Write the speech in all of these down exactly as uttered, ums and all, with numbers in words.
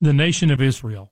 the nation of Israel.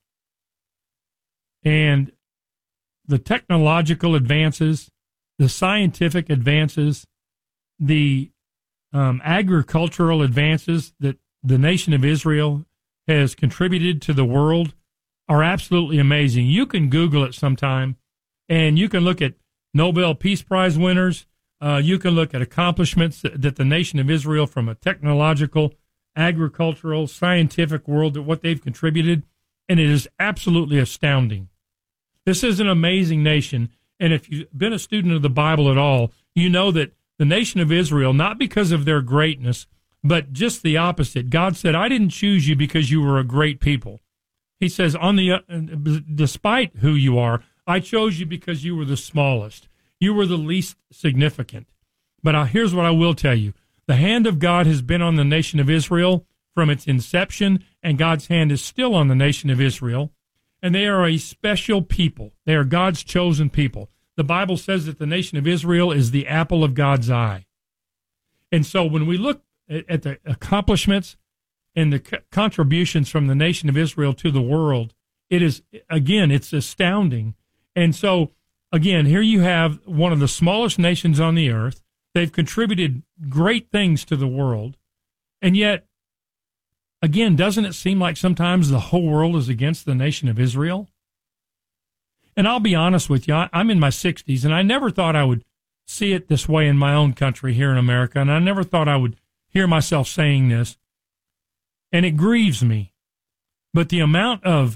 And the technological advances, the scientific advances, the um, agricultural advances that the nation of Israel has contributed to the world are absolutely amazing. You can Google it sometime, and you can look at Nobel Peace Prize winners. Uh, you can look at accomplishments that, that the nation of Israel, from a technological, agricultural, scientific world, that what they've contributed, and it is absolutely astounding. This is an amazing nation, and if you've been a student of the Bible at all, you know that the nation of Israel, not because of their greatness, but just the opposite. God said, I didn't choose you because you were a great people. He says, on the uh, despite who you are, I chose you because you were the smallest. You were the least significant. But uh, here's what I will tell you. The hand of God has been on the nation of Israel from its inception, and God's hand is still on the nation of Israel. And they are a special people. They are God's chosen people. The Bible says that the nation of Israel is the apple of God's eye. And so when we look at, at the accomplishments and the co- contributions from the nation of Israel to the world, it is, again, it's astounding. And so, again, here you have one of the smallest nations on the earth. They've contributed great things to the world. And yet, again, doesn't it seem like sometimes the whole world is against the nation of Israel? And I'll be honest with you, I'm in my sixties, and I never thought I would see it this way in my own country here in America, and I never thought I would hear myself saying this, and it grieves me. But the amount of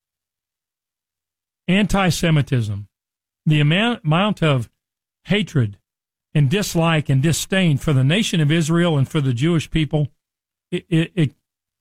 anti-Semitism, the amount, amount of hatred and dislike and disdain for the nation of Israel and for the Jewish people, it it, it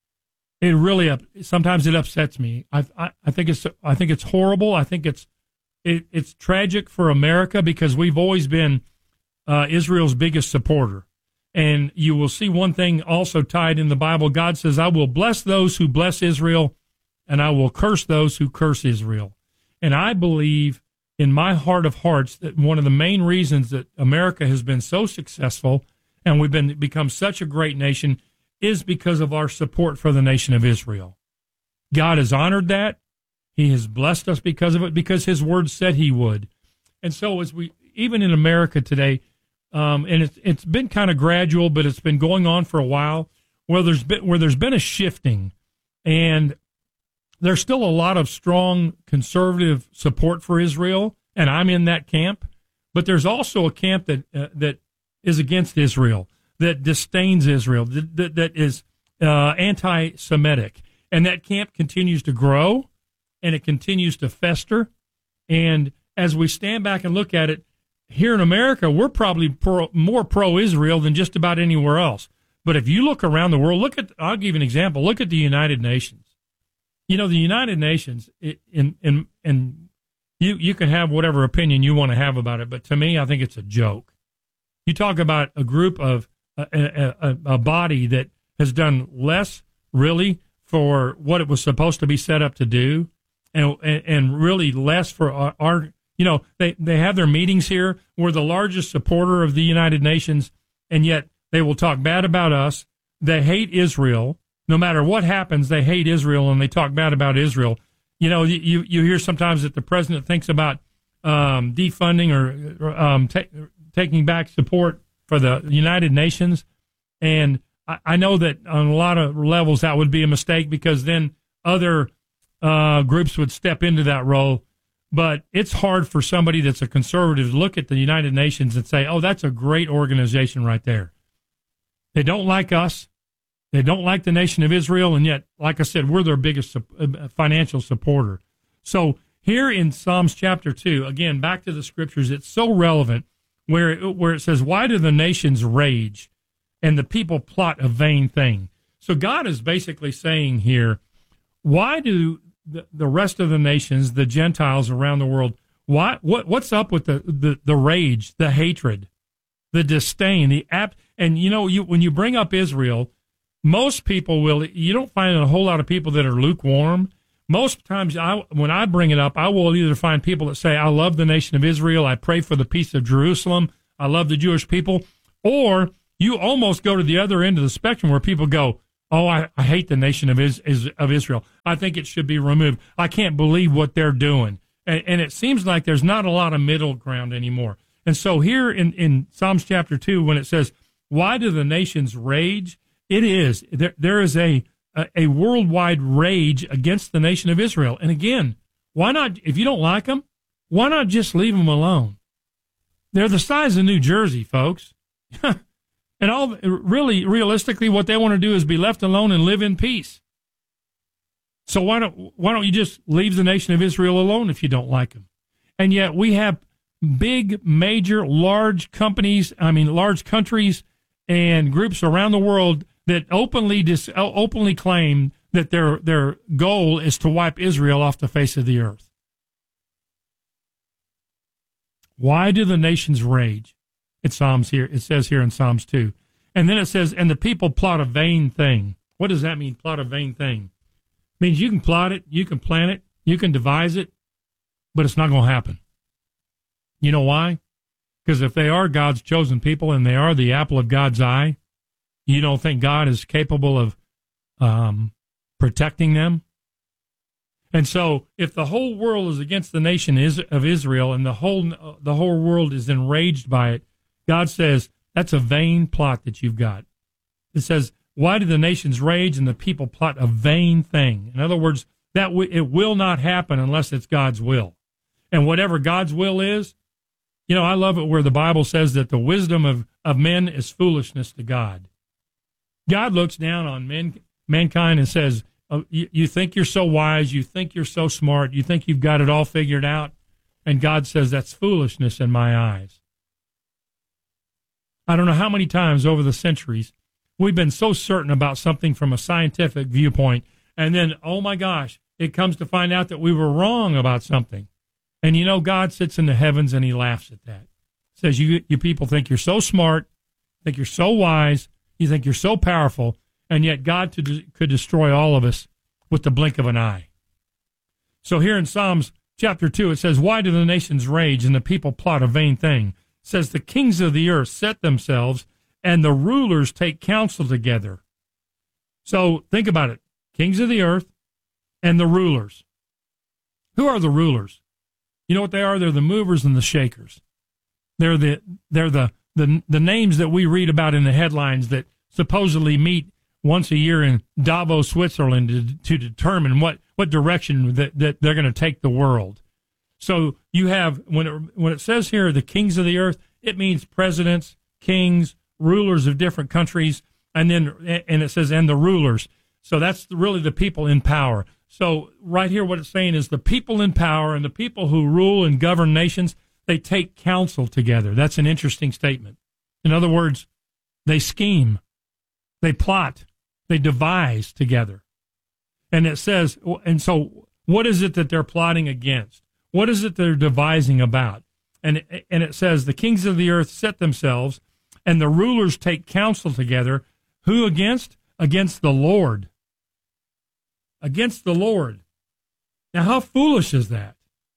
It really, sometimes it upsets me. I, I, I think it's, I think it's horrible. I think it's, it, it's tragic for America because we've always been uh, Israel's biggest supporter. And you will see one thing also tied in the Bible. God says, I will bless those who bless Israel, and I will curse those who curse Israel. And I believe in my heart of hearts that one of the main reasons that America has been so successful and we've been become such a great nation is because of our support for the nation of Israel. God has honored that. He has blessed us because of it, because his word said he would. And so as we, even in America today, um, and it's, it's been kind of gradual, but it's been going on for a while, where there's been, where there's been a shifting, and there's still a lot of strong conservative support for Israel, and I'm in that camp, but there's also a camp that, uh, that is against Israel, that disdains Israel, that, that, that is uh, anti-Semitic. And that camp continues to grow, and it continues to fester. And as we stand back and look at it, here in America, we're probably pro, more pro-Israel than just about anywhere else. But if you look around the world, look at, I'll give you an example, look at the United Nations. You know, the United Nations, it, in, in, in, you, you can have whatever opinion you want to have about it, but to me, I think it's a joke. You talk about a group of A, a, a body that has done less, really, for what it was supposed to be set up to do, and and, and really less for our, our, you know, they, they have their meetings here. We're the largest supporter of the United Nations, and yet they will talk bad about us. They hate Israel. No matter what happens, they hate Israel, and they talk bad about Israel. You know, you, you hear sometimes that the president thinks about um, defunding or um, ta- taking back support for the United Nations, and I, I know that on a lot of levels that would be a mistake because then other uh, groups would step into that role. But it's hard for somebody that's a conservative to look at the United Nations and say, oh, that's a great organization right there. They don't like us. They don't like the nation of Israel, and yet, like I said, we're their biggest financial supporter. So here in Psalms chapter two, again, back to the scriptures, it's so relevant. Where it, where it says, why do the nations rage and the people plot a vain thing? So God is basically saying here, why do the, the rest of the nations, the Gentiles around the world, why, what, what's up with the, the, the rage, the hatred, the disdain, the app? And, you know, you when you bring up Israel, most people will, you don't find a whole lot of people that are lukewarm. Most times I, when I bring it up, I will either find people that say, I love the nation of Israel, I pray for the peace of Jerusalem, I love the Jewish people, or you almost go to the other end of the spectrum where people go, Oh, I, I hate the nation of, is, is, of Israel. I think it should be removed. I can't believe what they're doing. And, and it seems like there's not a lot of middle ground anymore. And so here in, in Psalms chapter two, when it says, why do the nations rage? It is, there, there is a, a, a worldwide rage against the nation of Israel. And again, why not, if you don't like them, why not just leave them alone? They're the size of New Jersey, folks. And all really, realistically, what they want to do is be left alone and live in peace. So why don't why don't you just leave the nation of Israel alone if you don't like them? And yet we have big, major, large companies, I mean, large countries and groups around the world that openly dis, openly claim that their their goal is to wipe Israel off the face of the earth. Why do the nations rage? It Psalms here. It says here in Psalms two. And then it says, and the people plot a vain thing. What does that mean, plot a vain thing? It means you can plot it, you can plan it, you can devise it, but it's not going to happen. You know why? Because if they are God's chosen people and they are the apple of God's eye, you don't think God is capable of um, protecting them? And so if the whole world is against the nation of Israel and the whole the whole world is enraged by it, God says, that's a vain plot that you've got. It says, why do the nations rage and the people plot a vain thing? In other words, that w- it will not happen unless it's God's will. And whatever God's will is, you know, I love it where the Bible says that the wisdom of, of men is foolishness to God. God looks down on men, mankind and says, oh, you, you think you're so wise, you think you're so smart, you think you've got it all figured out, and God says that's foolishness in my eyes. I don't know how many times over the centuries we've been so certain about something from a scientific viewpoint, and then, oh my gosh, it comes to find out that we were wrong about something. And you know, God sits in the heavens and he laughs at that. Says, you, you people think you're so smart, think you're so wise, you think you're so powerful, and yet God to de- could destroy all of us with the blink of an eye. So here in Psalms chapter two, it says, why do the nations rage and the people plot a vain thing? It says, the kings of the earth set themselves and the rulers take counsel together. So think about it. Kings of the earth and the rulers. Who are the rulers? You know what they are? They're the movers and the shakers. They're the they're the the, the names that we read about in the headlines that supposedly meet once a year in Davos, Switzerland, to, to determine what, what direction that, that they're going to take the world. So you have, when it, when it says here, the kings of the earth, it means presidents, kings, rulers of different countries, and then, and it says, and the rulers. So that's really the people in power. So right here, what it's saying is the people in power and the people who rule and govern nations, they take counsel together. That's an interesting statement. In other words, they scheme, they plot, they devise together. And it says, and so what is it that they're plotting against? What is it they're devising about? And, and it says, the kings of the earth set themselves and the rulers take counsel together. Who against? Against the Lord. Against the Lord. Now, how foolish is that?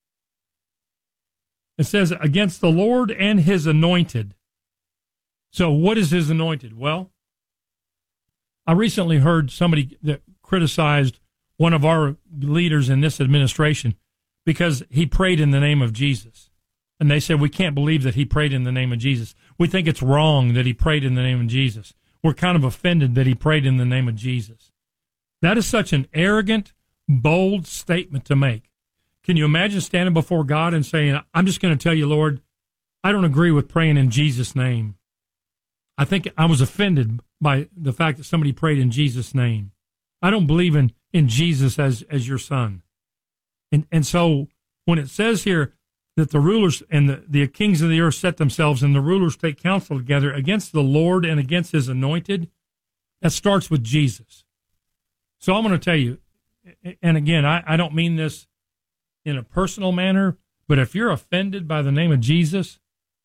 It says, against the Lord and his anointed. So what is his anointed? Well, I recently heard somebody that criticized one of our leaders in this administration because he prayed in the name of Jesus. And they said, we can't believe that he prayed in the name of Jesus. We think it's wrong that he prayed in the name of Jesus. We're kind of offended that he prayed in the name of Jesus. That is such an arrogant, bold statement to make. Can you imagine standing before God and saying, I'm just going to tell you, Lord, I don't agree with praying in Jesus' name. I think I was offended by the fact that somebody prayed in Jesus' name. I don't believe in, in Jesus as, as your son. And, and so when it says here that the rulers and the, the kings of the earth set themselves and the rulers take counsel together against the Lord and against his anointed, that starts with Jesus. So I'm going to tell you, and again, I, I don't mean this in a personal manner, but if you're offended by the name of Jesus,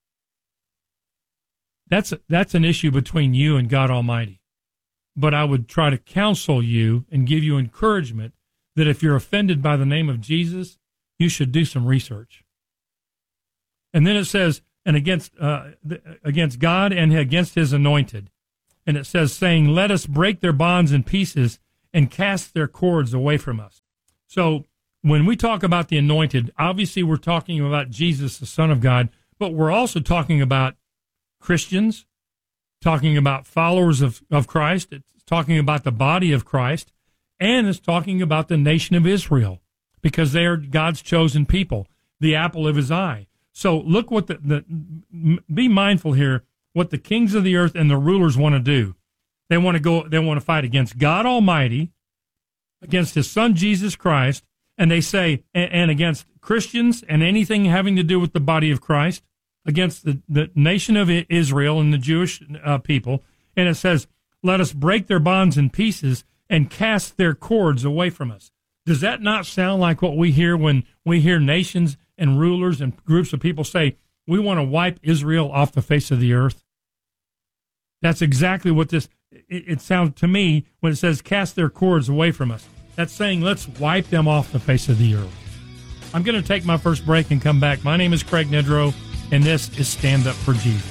that's that's an issue between you and God Almighty. But I would try to counsel you and give you encouragement that if you're offended by the name of Jesus, you should do some research. And then it says, and against uh, against God and against his anointed. and it says, saying, let us break their bonds in pieces and cast their cords away from us. So when we talk about the anointed, obviously we're talking about Jesus, the Son of God, but we're also talking about Christians, talking about followers of, of Christ. It's talking about the body of Christ, and it's talking about the nation of Israel, because they are God's chosen people, the apple of his eye. So look what the, the be mindful here, what the kings of the earth and the rulers want to do. They want to go, they want to fight against God Almighty, against his son Jesus Christ, and they say, and, and against Christians and anything having to do with the body of Christ, against the, the nation of Israel and the Jewish uh, people. And it says, let us break their bonds in pieces and cast their cords away from us. Does that not sound like what we hear when we hear nations and rulers and groups of people say, we want to wipe Israel off the face of the earth? That's exactly what this, it, it sounds to me when it says cast their cords away from us. That's saying let's wipe them off the face of the earth. I'm going to take my first break and come back. My name is Craig Nedrow, and this is Stand Up for Jesus.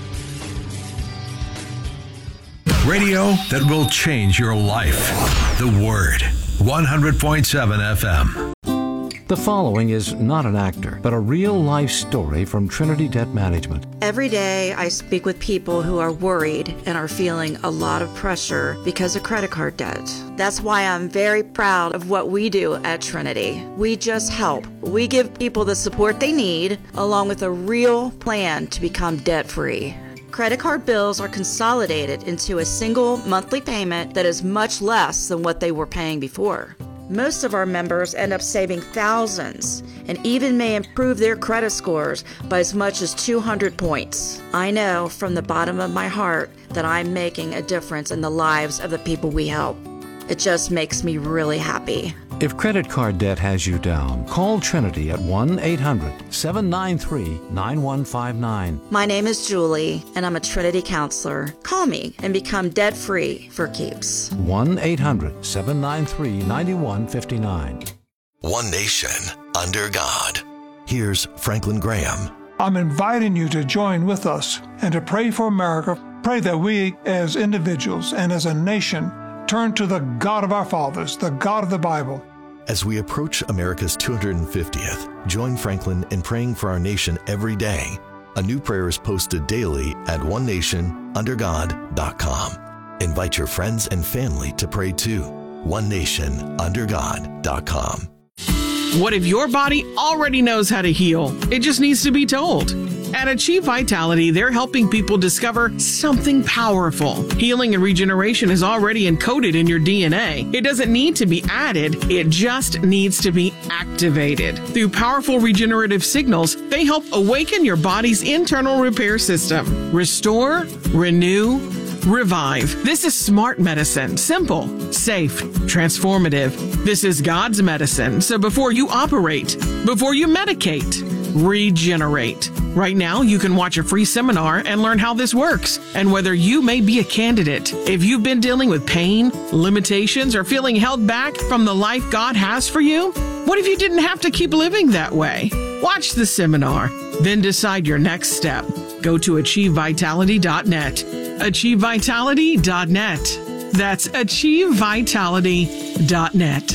Radio that will change your life. The Word. one hundred point seven F M. The following is not an actor, but a real-life story from Trinity Debt Management. Every day I speak with people who are worried and are feeling a lot of pressure because of credit card debt. That's why I'm very proud of what we do at Trinity. We just help. We give people the support they need, along with a real plan to become debt-free. Credit card bills are consolidated into a single monthly payment that is much less than what they were paying before. Most of our members end up saving thousands and even may improve their credit scores by as much as two hundred points. I know from the bottom of my heart that I'm making a difference in the lives of the people we help. It just makes me really happy. If credit card debt has you down, call Trinity at one eight hundred seven nine three nine one five nine. My name is Julie, and I'm a Trinity counselor. Call me and become debt-free for keeps. one eight hundred seven nine three nine one five nine. One nation under God. Here's Franklin Graham. I'm inviting you to join with us and to pray for America. Pray that we as individuals and as a nation turn to the God of our fathers, the God of the Bible. As we approach America's two hundred fiftieth, join Franklin in praying for our nation every day. A new prayer is posted daily at one nation under god dot com. Invite your friends and family to pray too. one nation under god dot com. What if your body already knows how to heal? It just needs to be told. At Achieve Vitality, they're helping people discover something powerful. Healing and regeneration is already encoded in your D N A. It doesn't need to be added, it just needs to be activated. Through powerful regenerative signals, they help awaken your body's internal repair system. Restore, renew, revive. This is smart medicine. Simple, safe, transformative. This is God's medicine. So before you operate, before you medicate, regenerate. Right now, you can watch a free seminar and learn how this works and whether you may be a candidate. If you've been dealing with pain, limitations, or feeling held back from the life God has for you, what if you didn't have to keep living that way? Watch the seminar, then decide your next step. Go to achieve vitality dot net. achieve vitality dot net. That's achieve vitality dot net.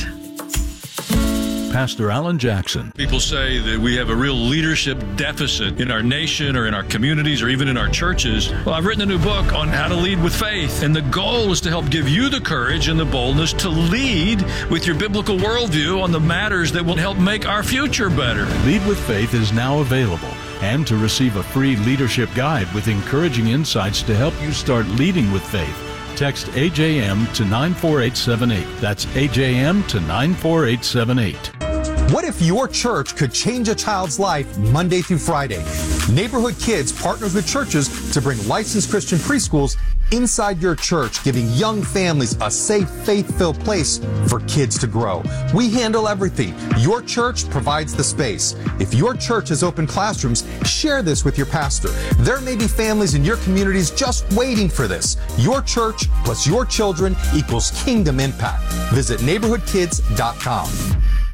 Pastor Alan Jackson. People say that we have a real leadership deficit in our nation or in our communities or even in our churches. Well, I've written a new book on how to lead with faith, and the goal is to help give you the courage and the boldness to lead with your biblical worldview on the matters that will help make our future better. Lead with Faith is now available. And to receive a free leadership guide with encouraging insights to help you start leading with faith, text A J M to nine four eight seven eight. That's A J M to nine four eight seven eight. What if your church could change a child's life Monday through Friday? Neighborhood Kids partners with churches to bring licensed Christian preschools inside your church, giving young families a safe, faith-filled place for kids to grow. We handle everything. Your church provides the space. If your church has open classrooms, share this with your pastor. There may be families in your communities just waiting for this. Your church plus your children equals kingdom impact. Visit neighborhood kids dot com.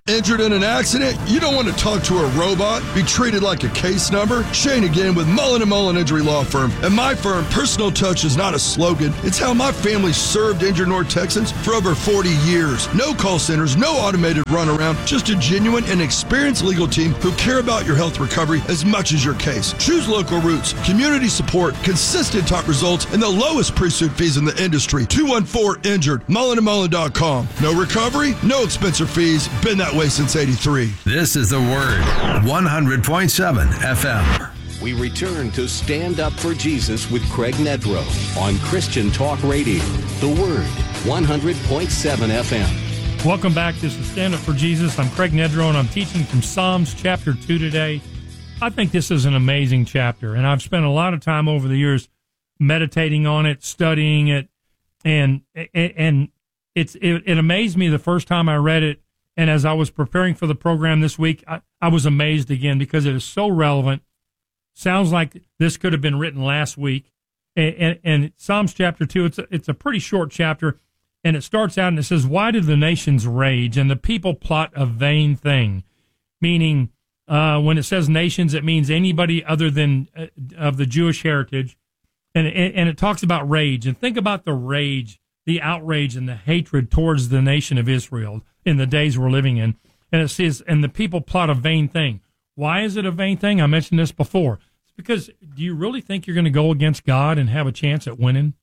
Injured in an accident? You don't want to talk to a robot, be treated like a case number? Shane again with Mullen and Mullen Injury Law Firm. At my firm, personal touch is not a slogan. It's how my family served injured North Texans for over forty years. No call centers, no automated runaround, just a genuine and experienced legal team who care about your health recovery as much as your case. Choose local roots, community support, consistent top results, and the lowest pre-suit fees in the industry. two one four injured, mullen and mullen dot com. No recovery, no expensive fees. Been that way since eighty-three. This is The Word, one hundred point seven F M. We return to Stand Up for Jesus with Craig Nedrow on Christian Talk Radio. The Word, one hundred point seven F M. Welcome back. This is Stand Up for Jesus. I'm Craig Nedrow, and I'm teaching from Psalms chapter two today. I think this is an amazing chapter, and I've spent a lot of time over the years meditating on it, studying it, and and it's it, it amazed me the first time I read it. And as I was preparing for the program this week, I, I was amazed again because it is so relevant. Sounds like this could have been written last week. And, and, and Psalms chapter two, it's a, it's a pretty short chapter, and it starts out and it says, "Why do the nations rage and the people plot a vain thing?" Meaning, uh, when it says nations, it means anybody other than uh, of the Jewish heritage. And, and, and it talks about rage. And think about the rage, the outrage and the hatred towards the nation of Israel in the days we're living in. And it says, and the people plot a vain thing. Why is it a vain thing? I mentioned this before. It's because, do you really think you're going to go against God and have a chance at winning?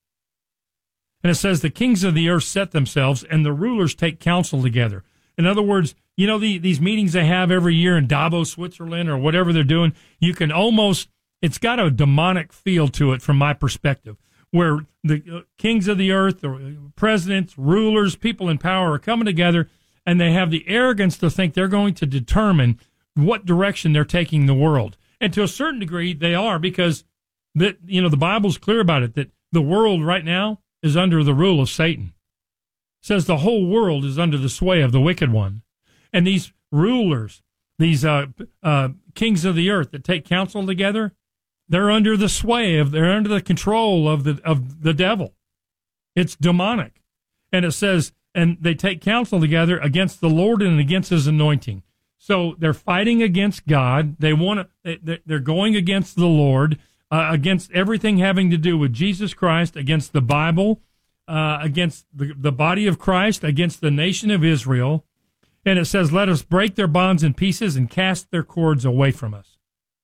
And it says, the kings of the earth set themselves and the rulers take counsel together. In other words, you know, the, these meetings they have every year in Davos, Switzerland, or whatever they're doing, you can almost, it's got a demonic feel to it from my perspective, where the kings of the earth, the presidents, rulers, people in power are coming together, and they have the arrogance to think they're going to determine what direction they're taking the world. And to a certain degree, they are, because that, you know, the Bible's clear about it, that the world right now is under the rule of Satan. It says the whole world is under the sway of the wicked one. And these rulers, these uh, uh, kings of the earth that take counsel together, they're under the sway of, they're under the control of the of the devil. It's demonic. And it says, and they take counsel together against the Lord and against his anointing. So they're fighting against God. They want to, they're going against the Lord, uh, against everything having to do with Jesus Christ, against the Bible, uh, against the, the body of Christ, against the nation of Israel. And it says, let us break their bonds in pieces and cast their cords away from us.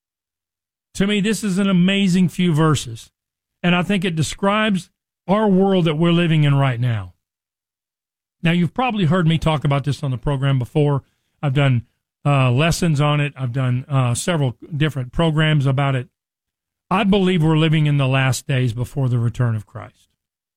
To me, this is an amazing few verses. And I think it describes our world that we're living in right now. Now, you've probably heard me talk about this on the program before. I've done uh, lessons on it. I've done uh, several different programs about it. I believe we're living in the last days before the return of Christ.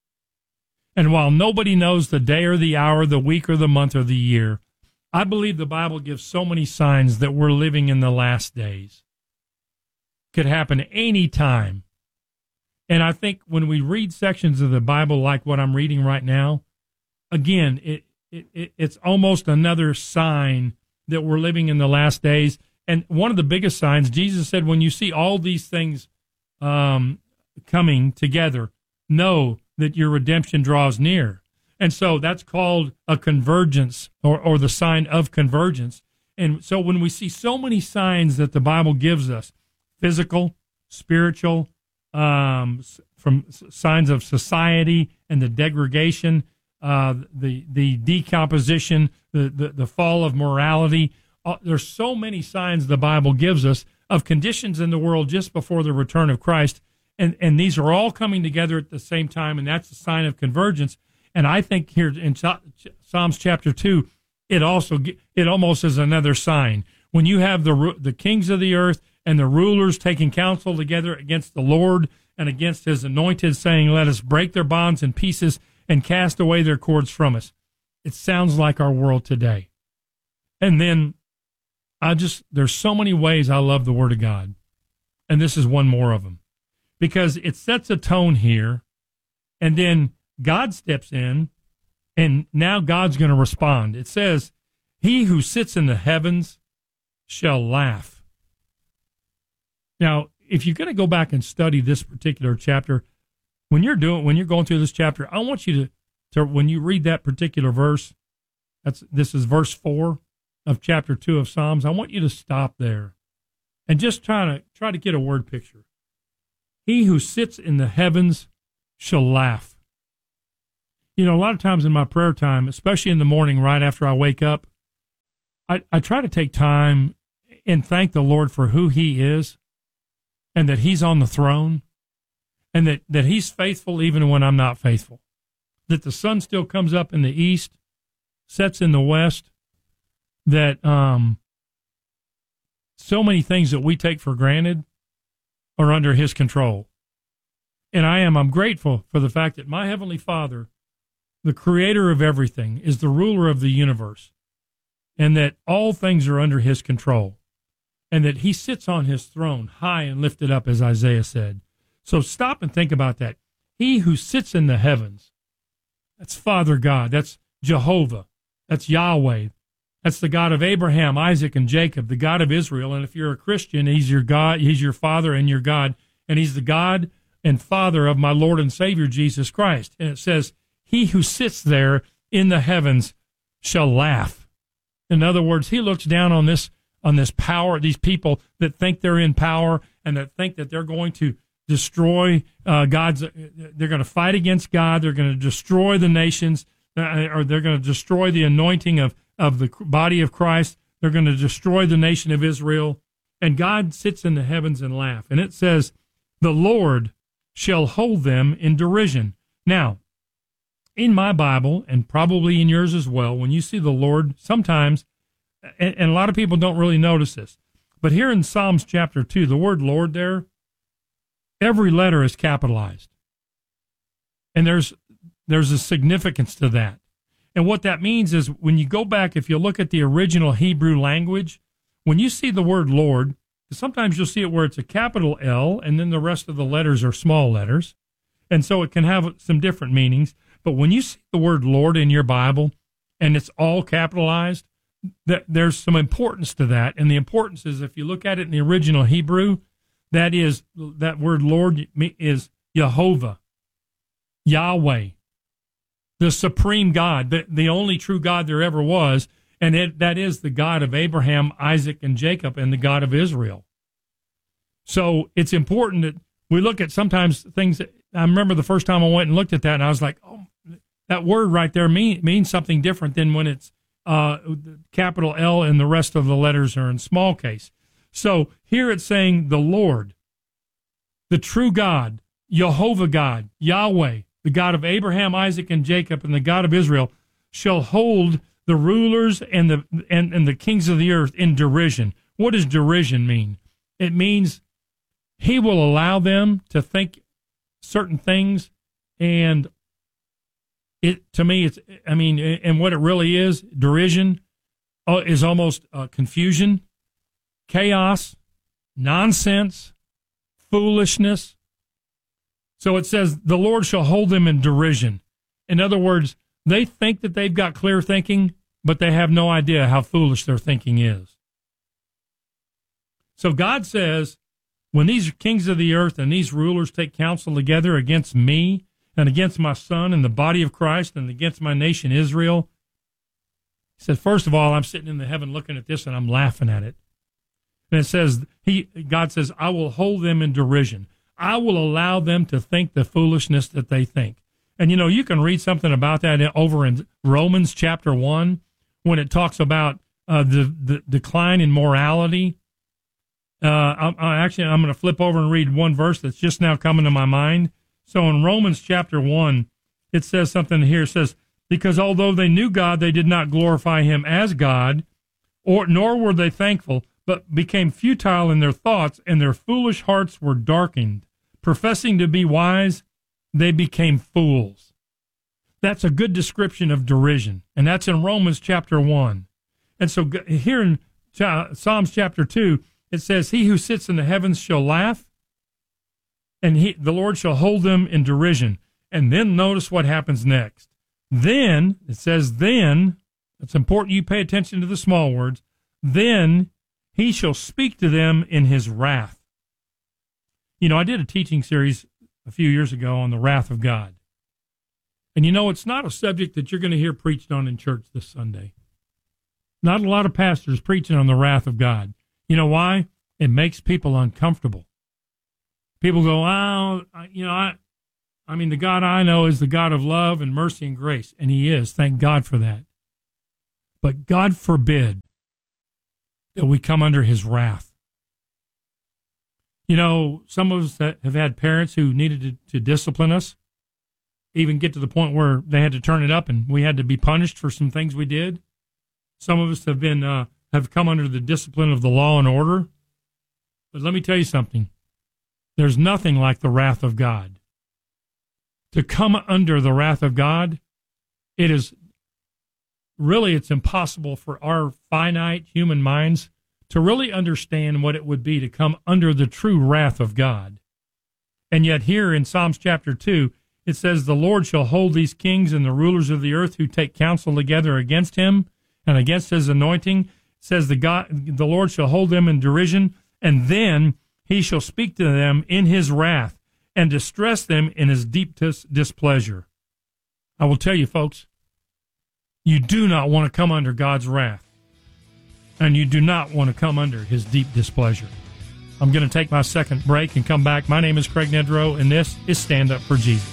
And while nobody knows the day or the hour, the week or the month or the year, I believe the Bible gives so many signs that we're living in the last days. Could happen any time. And I think when we read sections of the Bible like what I'm reading right now, again, it, it, it it's almost another sign that we're living in the last days. And one of the biggest signs, Jesus said, when you see all these things um, coming together, know that your redemption draws near. And so that's called a convergence, or, or the sign of convergence. And so when we see so many signs that the Bible gives us, physical, spiritual, um, from signs of society and the degradation, uh, the the decomposition, the, the, the fall of morality. Uh, there's so many signs the Bible gives us of conditions in the world just before the return of Christ. And, and these are all coming together at the same time, and that's a sign of convergence. And I think here in Psalms chapter two, it also it almost is another sign. When you have the the kings of the earth and the rulers taking counsel together against the Lord and against his anointed, saying, let us break their bonds in pieces and cast away their cords from us. It sounds like our world today. And then I just, there's so many ways I love the Word of God. And this is one more of them. Because it sets a tone here, and then God steps in, and now God's going to respond. It says, he who sits in the heavens shall laugh. Now, if you're going to go back and study this particular chapter, when you're doing, when you're going through this chapter, I want you to, to when you read that particular verse, that's this is verse four. of chapter two of Psalms, I want you to stop there and just try to try to get a word picture. He who sits in the heavens shall laugh. You know, a lot of times in my prayer time, especially in the morning right after I wake up, I, I try to take time and thank the Lord for who he is and that he's on the throne and that, that he's faithful even when I'm not faithful, that the sun still comes up in the east, sets in the west, that um, so many things that we take for granted are under his control. And I am, I'm grateful for the fact that my Heavenly Father, the creator of everything, is the ruler of the universe, and that all things are under his control, and that he sits on his throne high and lifted up, as Isaiah said. So stop and think about that. He who sits in the heavens, that's Father God, that's Jehovah, that's Yahweh, that's the God of Abraham, Isaac, and Jacob, the God of Israel. And if you're a Christian, he's your God, he's your Father and your God, and he's the God and Father of my Lord and Savior, Jesus Christ. And it says, he who sits there in the heavens shall laugh. In other words, he looks down on this, on this power, these people that think they're in power and that think that they're going to destroy uh, God's, they're going to fight against God, they're going to destroy the nations, uh, or they're going to destroy the anointing of, of the body of Christ, they're going to destroy the nation of Israel. And God sits in the heavens and laughs. And it says, the Lord shall hold them in derision. Now, in my Bible, and probably in yours as well, when you see the Lord, sometimes, and, and a lot of people don't really notice this, but here in Psalms chapter two, the word Lord there, every letter is capitalized. And there's there's a significance to that. And what that means is when you go back, if you look at the original Hebrew language, when you see the word Lord, sometimes you'll see it where it's a capital L and then the rest of the letters are small letters. And so it can have some different meanings. But when you see the word Lord in your Bible and it's all capitalized, that there's some importance to that. And the importance is if you look at it in the original Hebrew, that is, that word Lord is Jehovah, Yahweh, the supreme God, the, the only true God there ever was. And it, that is the God of Abraham, Isaac, and Jacob, and the God of Israel. So it's important that we look at sometimes things that, I remember the first time I went and looked at that, and I was like, oh, that word right there mean, means something different than when it's uh, capital L and the rest of the letters are in small case. So here it's saying the Lord, the true God, Jehovah God, Yahweh, the God of Abraham, Isaac, and Jacob, and the God of Israel, shall hold the rulers and the and, and the kings of the earth in derision. What does derision mean? It means he will allow them to think certain things, and it to me, it's I mean, and what it really is, derision uh, is almost uh, confusion, chaos, nonsense, foolishness. So it says, the Lord shall hold them in derision. In other words, they think that they've got clear thinking, but they have no idea how foolish their thinking is. So God says, when these kings of the earth and these rulers take counsel together against me and against my son and the body of Christ and against my nation Israel, he says, first of all, I'm sitting in the heaven looking at this and I'm laughing at it. And it says, he, God says, I will hold them in derision. I will allow them to think the foolishness that they think. And, you know, you can read something about that over in Romans chapter one when it talks about uh, the, the decline in morality. Uh, I, I actually, I'm going to flip over and read one verse that's just now coming to my mind. So in Romans chapter one, it says something here. It says, because although they knew God, they did not glorify him as God, or nor were they thankful, but became futile in their thoughts, and their foolish hearts were darkened. Professing to be wise, they became fools. That's a good description of derision, and that's in Romans chapter one. And so here in Psalms chapter two, it says, he who sits in the heavens shall laugh, and he, the Lord shall hold them in derision. And then notice what happens next. Then, it says then, it's important you pay attention to the small words, then he shall speak to them in his wrath. You know, I did a teaching series a few years ago on the wrath of God. And you know, it's not a subject that you're going to hear preached on in church this Sunday. Not a lot of pastors preaching on the wrath of God. You know why? It makes people uncomfortable. People go, oh, you know, I, I mean, the God I know is the God of love and mercy and grace, and he is. Thank God for that. But God forbid that we come under his wrath. You know, some of us that have had parents who needed to, to discipline us, even get to the point where they had to turn it up and we had to be punished for some things we did. Some of us have been uh, have come under the discipline of the law and order. But let me tell you something. There's nothing like the wrath of God. To come under the wrath of God, it is really, it's impossible for our finite human minds to really understand what it would be to come under the true wrath of God. And yet here in Psalms chapter two, it says, the Lord shall hold these kings and the rulers of the earth who take counsel together against him and against his anointing. It says the God, the Lord shall hold them in derision, and then he shall speak to them in his wrath and distress them in his deep dis- displeasure. I will tell you, folks, you do not want to come under God's wrath, and you do not want to come under his deep displeasure. I'm going to take my second break and come back. My name is Craig Nedrow, and this is Stand Up for Jesus.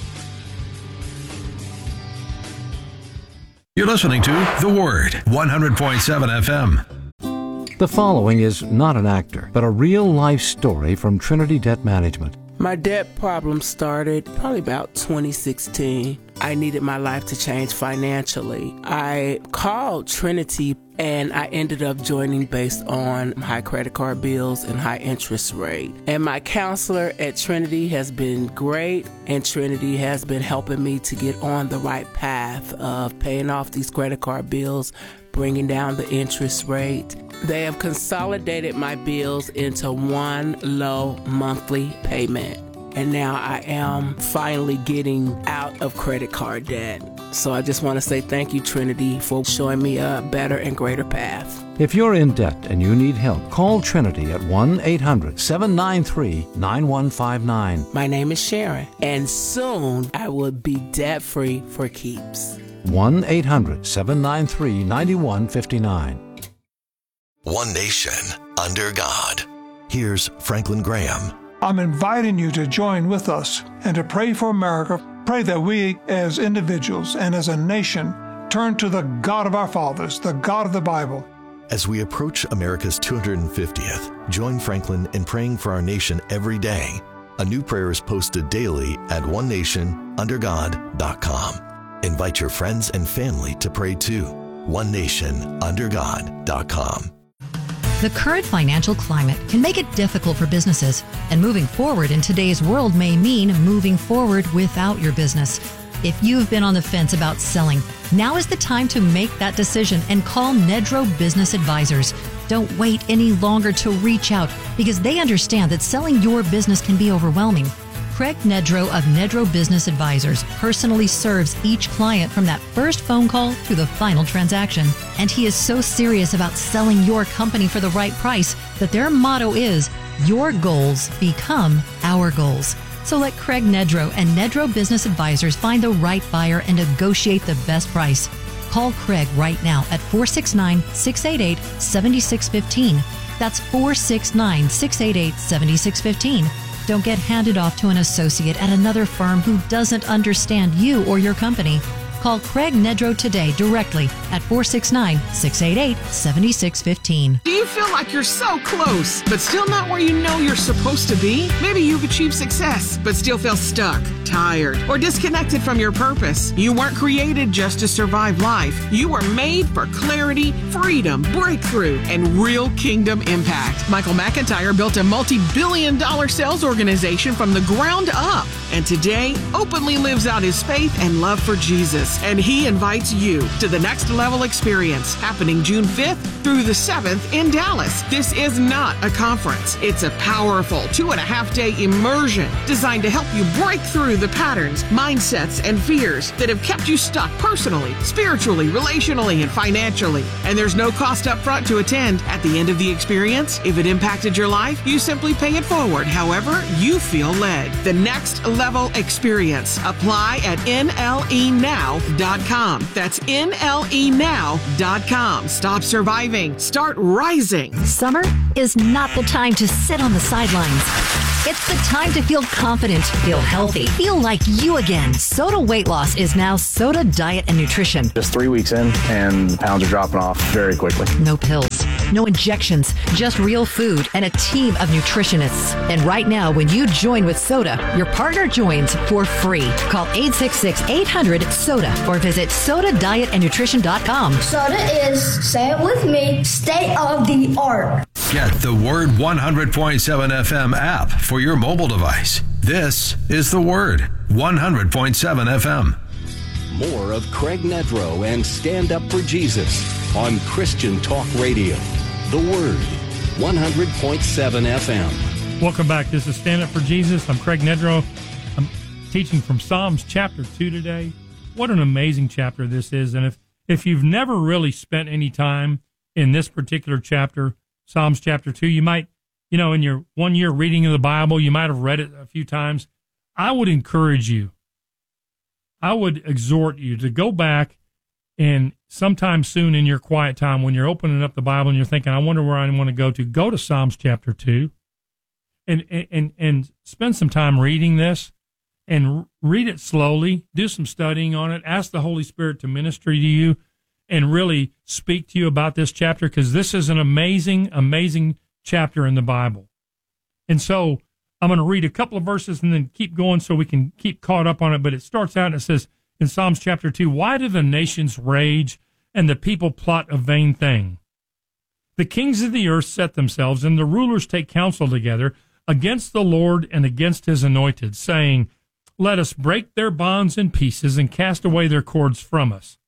You're listening to The Word, one hundred point seven F M. The following is not an actor, but a real-life story from Trinity Debt Management. My debt problem started probably about twenty sixteen. I needed my life to change financially. I called Trinity and I ended up joining based on high credit card bills and high interest rate. And my counselor at Trinity has been great, and Trinity has been helping me to get on the right path of paying off these credit card bills, bringing down the interest rate. They have consolidated my bills into one low monthly payment. And now I am finally getting out of credit card debt. So I just want to say thank you, Trinity, for showing me a better and greater path. If you're in debt and you need help, call Trinity at one eight hundred seven nine three nine one five nine. My name is Sharon, and soon I will be debt-free for keeps. one eight hundred seven nine three nine one five nine. One nation under God. Here's Franklin Graham. I'm inviting you to join with us and to pray for America. Pray that we as individuals and as a nation turn to the God of our fathers, the God of the Bible. As we approach America's two hundred fiftieth, join Franklin in praying for our nation every day. A new prayer is posted daily at one nation under god dot com. Invite your friends and family to pray too. one nation under god dot com. The current financial climate can make it difficult for businesses, and moving forward in today's world may mean moving forward without your business. If you've been on the fence about selling, now is the time to make that decision and call Nedrow Business Advisors. Don't wait any longer to reach out, because they understand that selling your business can be overwhelming. Craig Nedrow of Nedrow Business Advisors personally serves each client from that first phone call to the final transaction. And he is so serious about selling your company for the right price that their motto is, your goals become our goals. So let Craig Nedrow and Nedrow Business Advisors find the right buyer and negotiate the best price. Call Craig right now at four six nine, six eight eight, seven six one five. That's four six nine, six eight eight, seven six one five. Don't get handed off to an associate at another firm who doesn't understand you or your company. Call Craig Nedrow today directly at four six nine, six eight eight, seven six one five. Do you feel like you're so close, but still not where you know you're supposed to be? Maybe you've achieved success, but still feel stuck, tired, or disconnected from your purpose. You weren't created just to survive life. You were made for clarity, freedom, breakthrough, and real kingdom impact. Michael McIntyre built a multi-billion dollar sales organization from the ground up, and today openly lives out his faith and love for Jesus. And he invites you to the Next Level Experience, happening June fifth through the seventh in Dallas. This is not a conference. It's a powerful two and a half day immersion designed to help you break through the patterns, mindsets, and fears that have kept you stuck personally, spiritually, relationally, and financially. And there's no cost up front to attend. At the end of the experience, if it impacted your life, you simply pay it forward however you feel led. The Next Level Experience. Apply at N L E now now dot com. That's N L E now dot com. Stop surviving. Start rising. Summer is not the time to sit on the sidelines. It's the time to feel confident, feel healthy, feel like you again. Soda Weight Loss is now Soda Diet and Nutrition. Just three weeks in, and the pounds are dropping off very quickly. No pills, no injections, just real food and a team of nutritionists. And right now, when you join with Soda, your partner joins for free. Call eight six six, eight hundred, SODA or visit soda diet and nutrition dot com. Soda is, say it with me, state of the art. Get the Word one hundred point seven F M app for your mobile device. This is the Word one hundred point seven F M. More of Craig Nedrow and Stand Up for Jesus on Christian Talk Radio. The Word one hundred point seven F M. Welcome back. This is Stand Up for Jesus. I'm Craig Nedrow. I'm teaching from Psalms chapter two today. What an amazing chapter this is. And if, if you've never really spent any time in this particular chapter, Psalms chapter two, you might, you know, in your one year reading of the Bible, you might have read it a few times. I would encourage you, I would exhort you to go back and sometime soon in your quiet time, when you're opening up the Bible and you're thinking, I wonder where I want to go to, go to Psalms chapter two and, and, and spend some time reading this and read it slowly, do some studying on it, ask the Holy Spirit to minister to you and really speak to you about this chapter, because this is an amazing, amazing chapter in the Bible. And so I'm going to read a couple of verses and then keep going so we can keep caught up on it. But it starts out and it says in Psalms chapter two, why do the nations rage and the people plot a vain thing? The kings of the earth set themselves and the rulers take counsel together against the Lord and against his anointed, saying, let us break their bonds in pieces and cast away their cords from us.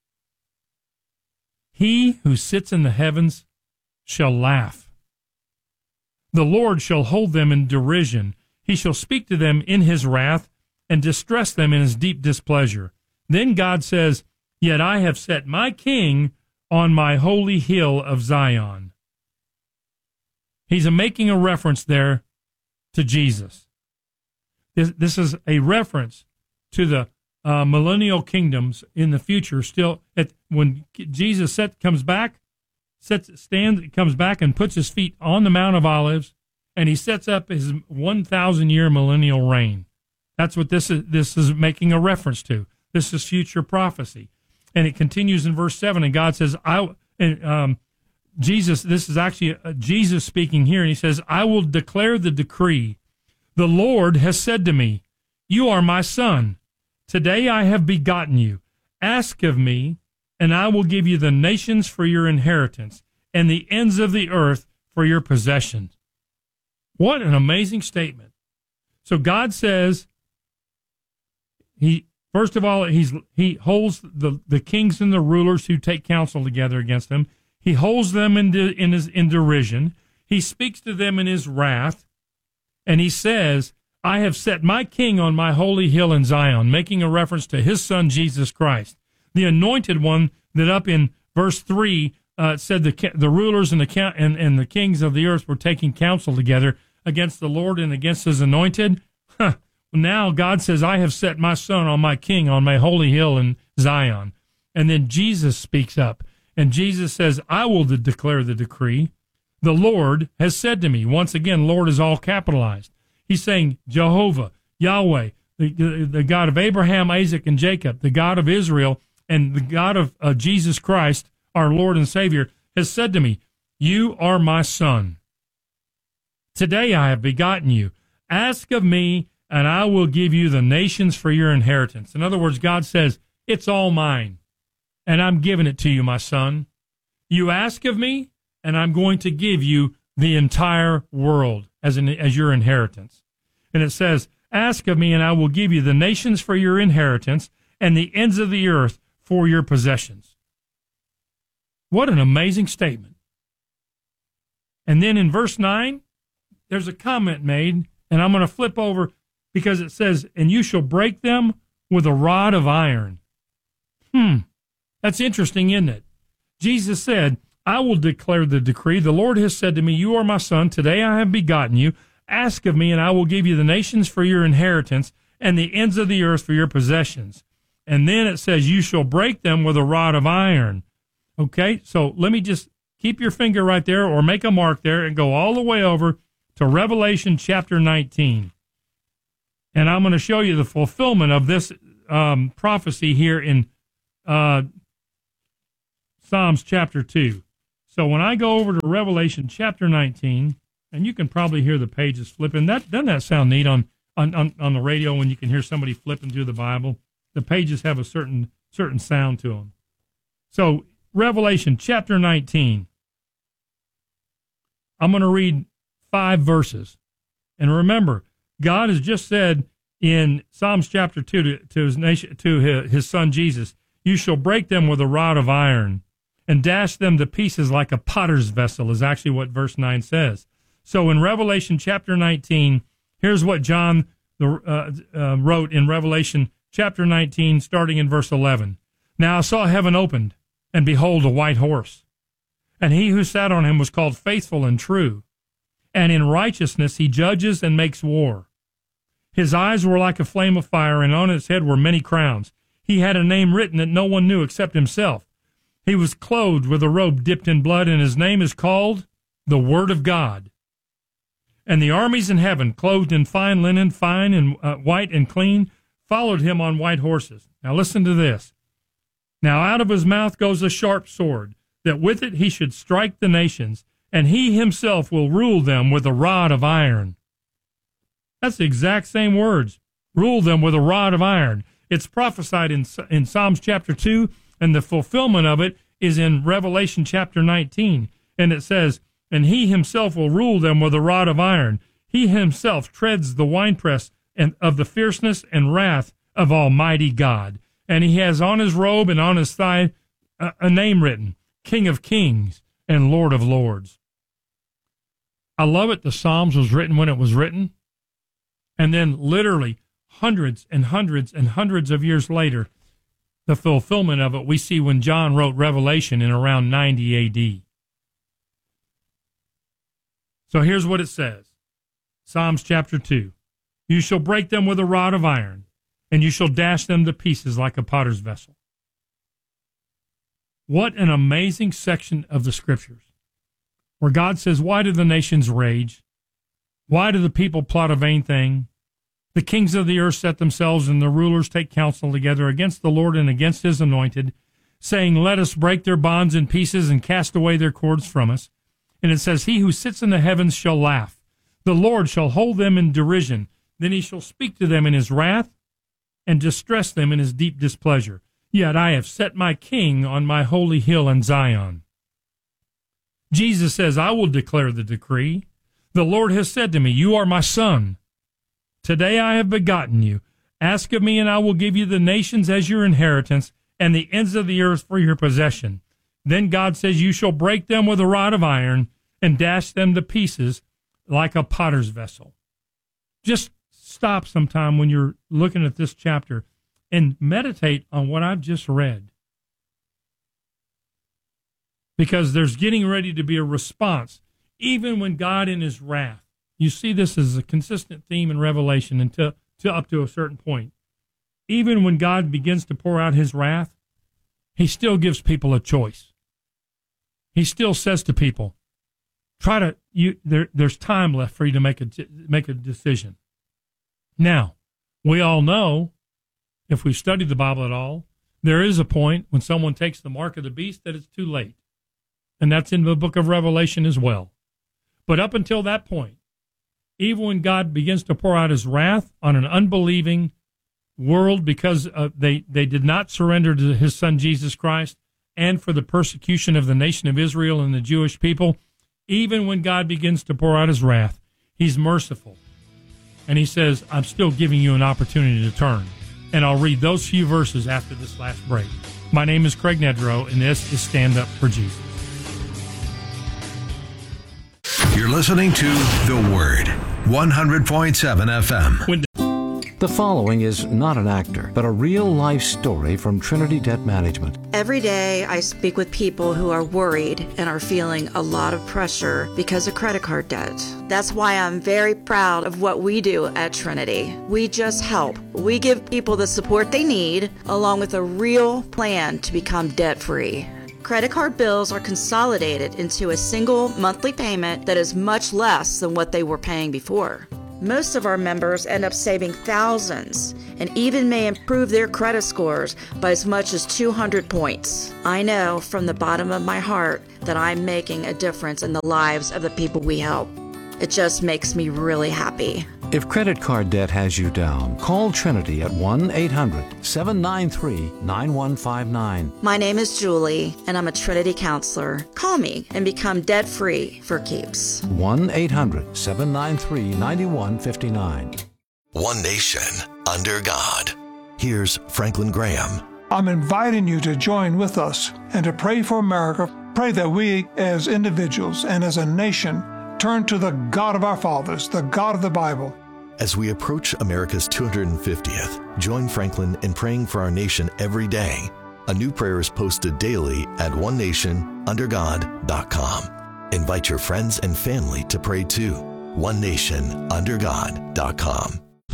He who sits in the heavens shall laugh. The Lord shall hold them in derision. He shall speak to them in his wrath and distress them in his deep displeasure. Then God says, yet I have set my king on my holy hill of Zion. He's making a reference there to Jesus. This, this is a reference to the Uh, millennial kingdoms in the future. Still, at, when Jesus set, comes back, sets stands, comes back and puts his feet on the Mount of Olives, and he sets up his one thousand year millennial reign. That's what this is. This is making a reference to. This is future prophecy, and it continues in verse seven. And God says, "I." And um, Jesus. This is actually uh, Jesus speaking here, and he says, "I will declare the decree. The Lord has said to me, you are my son. Today I have begotten you. Ask of me, and I will give you the nations for your inheritance, and the ends of the earth for your possession." What an amazing statement. So God says, he first of all, he's he holds the, the kings and the rulers who take counsel together against him. He holds them in, de, in, his, in derision. He speaks to them in his wrath, and he says, I have set my king on my holy hill in Zion, making a reference to his son, Jesus Christ, the anointed one that up in verse three uh, said the the rulers and the, and, and the kings of the earth were taking counsel together against the Lord and against his anointed. Huh. Now God says, I have set my son on my king on my holy hill in Zion. And then Jesus speaks up, and Jesus says, I will de- declare the decree. The Lord has said to me. Once again, Lord is all capitalized. He's saying Jehovah, Yahweh, the, the God of Abraham, Isaac, and Jacob, the God of Israel, and the God of uh, Jesus Christ, our Lord and Savior, has said to me, you are my son. Today I have begotten you. Ask of me, and I will give you the nations for your inheritance. In other words, God says, it's all mine, and I'm giving it to you, my son. You ask of me, and I'm going to give you the entire world as an, as your inheritance. And it says, ask of me, and I will give you the nations for your inheritance and the ends of the earth for your possessions. What an amazing statement. And then in verse nine, there's a comment made, and I'm going to flip over because it says, and you shall break them with a rod of iron. Hmm, that's interesting, isn't it? Jesus said, I will declare the decree. The Lord has said to me, you are my son. Today I have begotten you. Ask of me, and I will give you the nations for your inheritance and the ends of the earth for your possessions. And then it says, you shall break them with a rod of iron. Okay, so let me just keep your finger right there or make a mark there and go all the way over to Revelation chapter nineteen. And I'm going to show you the fulfillment of this um, prophecy here in uh, Psalms chapter two. So when I go over to Revelation chapter nineteen, and you can probably hear the pages flipping. That doesn't that sound neat on, on, on, on the radio when you can hear somebody flipping through the Bible? The pages have a certain certain sound to them. So Revelation chapter nineteen. I'm going to read five verses. And remember, God has just said in Psalms chapter two to, to his nation, to his, his son Jesus, you shall break them with a rod of iron and dash them to pieces like a potter's vessel, is actually what verse nine says. So in Revelation chapter nineteen, here's what John the, uh, uh, wrote in Revelation chapter nineteen, starting in verse eleven. Now I saw heaven opened, and behold, a white horse. And he who sat on him was called Faithful and True. And in righteousness he judges and makes war. His eyes were like a flame of fire, and on his head were many crowns. He had a name written that no one knew except himself. He was clothed with a robe dipped in blood, and his name is called the Word of God. And the armies in heaven, clothed in fine linen, fine and uh, white and clean, followed him on white horses. Now listen to this. Now out of his mouth goes a sharp sword, that with it he should strike the nations, and he himself will rule them with a rod of iron. That's the exact same words. Rule them with a rod of iron. It's prophesied in, in Psalms chapter two, and the fulfillment of it is in Revelation chapter nineteen. And it says, and he himself will rule them with a rod of iron. He himself treads the winepress and of the fierceness and wrath of Almighty God. And he has on his robe and on his thigh a, a name written, King of Kings and Lord of Lords. I love it. The Psalms was written when it was written. And then literally hundreds and hundreds and hundreds of years later, the fulfillment of it we see when John wrote Revelation in around ninety A D. So here's what it says. Psalms chapter two. You shall break them with a rod of iron, and you shall dash them to pieces like a potter's vessel. What an amazing section of the Scriptures, where God says, why do the nations rage? Why do the people plot a vain thing? The kings of the earth set themselves, and the rulers take counsel together against the Lord and against his anointed, saying, let us break their bonds in pieces and cast away their cords from us. And it says, he who sits in the heavens shall laugh. The Lord shall hold them in derision. Then he shall speak to them in his wrath and distress them in his deep displeasure. Yet I have set my king on my holy hill in Zion. Jesus says, I will declare the decree. The Lord has said to me, you are my son. Today I have begotten you. Ask of me, and I will give you the nations as your inheritance and the ends of the earth for your possession. Then God says, you shall break them with a rod of iron and dash them to pieces like a potter's vessel. Just stop sometime when you're looking at this chapter and meditate on what I've just read. Because there's getting ready to be a response, even when God in his wrath. You see this as a consistent theme in Revelation until to up to a certain point. Even when God begins to pour out his wrath, he still gives people a choice. He still says to people, try to, you, there, there's time left for you to make a, make a decision. Now, we all know, if we've studied the Bible at all, there is a point when someone takes the mark of the beast that it's too late. And that's in the book of Revelation as well. But up until that point, even when God begins to pour out his wrath on an unbelieving world because uh, they, they did not surrender to his son Jesus Christ, and for the persecution of the nation of Israel and the Jewish people, even when God begins to pour out his wrath, he's merciful. And he says, I'm still giving you an opportunity to turn. And I'll read those few verses after this last break. My name is Craig Nedrow, and this is Stand Up for Jesus. You're listening to The Word, one hundred point seven F M. When The following is not an actor, but a real-life story from Trinity Debt Management. Every day I speak with people who are worried and are feeling a lot of pressure because of credit card debt. That's why I'm very proud of what we do at Trinity. We just help. We give people the support they need, along with a real plan to become debt-free. Credit card bills are consolidated into a single monthly payment that is much less than what they were paying before. Most of our members end up saving thousands and even may improve their credit scores by as much as two hundred points. I know from the bottom of my heart that I'm making a difference in the lives of the people we help. It just makes me really happy. If credit card debt has you down, call Trinity at one eight hundred seven nine three nine one five nine. My name is Julie, and I'm a Trinity counselor. Call me and become debt-free for keeps. one eight hundred seven nine three nine one five nine. One nation under God. Here's Franklin Graham. I'm inviting you to join with us and to pray for America. Pray that we as individuals and as a nation turn to the God of our fathers, the God of the Bible. As we approach America's two hundred fiftieth, join Franklin in praying for our nation every day. A new prayer is posted daily at one nation under god dot com. Invite your friends and family to pray too. one nation under god dot com.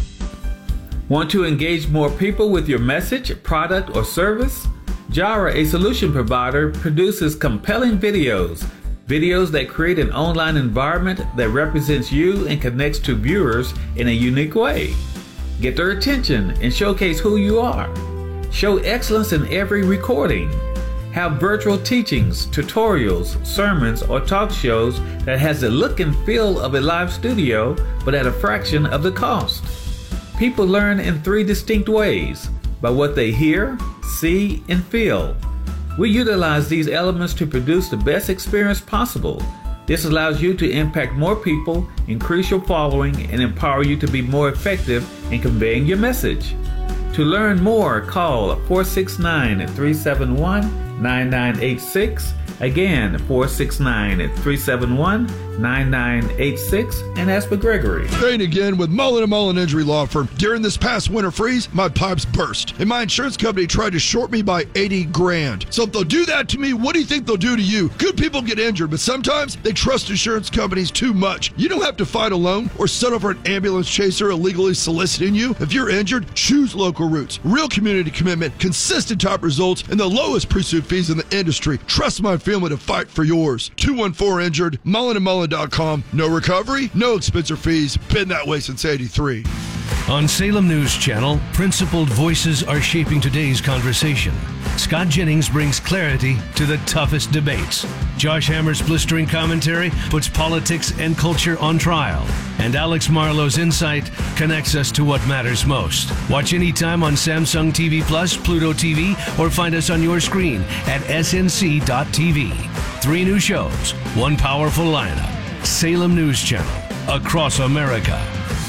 Want to engage more people with your message, product, or service? Jara, a solution provider, produces compelling videos. Videos that create an online environment that represents you and connects to viewers in a unique way. Get their attention and showcase who you are. Show excellence in every recording. Have virtual teachings, tutorials, sermons, or talk shows that has the look and feel of a live studio, but at a fraction of the cost. People learn in three distinct ways: by what they hear, see, and feel. We utilize these elements to produce the best experience possible. This allows you to impact more people, increase your following, and empower you to be more effective in conveying your message. To learn more, call four six nine, three seven one, nine nine eight six. Again, four six nine, three seven one, nine nine eight six, and ask for Gregory. Shane again with Mullen and Mullen Injury Law Firm. During this past winter freeze, my pipes burst, and my insurance company tried to short me by eighty grand. So if they'll do that to me, what do you think they'll do to you? Good people get injured, but sometimes they trust insurance companies too much. You don't have to fight alone or settle for an ambulance chaser illegally soliciting you. If you're injured, choose local routes. Real community commitment, consistent top results, and the lowest pursuit fees in the industry. Trust my family to fight for yours. two one four injured, mullen and mullen dot com. No recovery, no expense or fees. Been that way since eighty-three. On Salem News Channel, principled voices are shaping today's conversation. Scott Jennings brings clarity to the toughest debates. Josh Hammer's blistering commentary puts politics and culture on trial. And Alex Marlowe's insight connects us to what matters most. Watch anytime on Samsung T V Plus, Pluto T V, or find us on your screen at S N C dot T V. Three new shows, one powerful lineup. Salem News Channel, across America.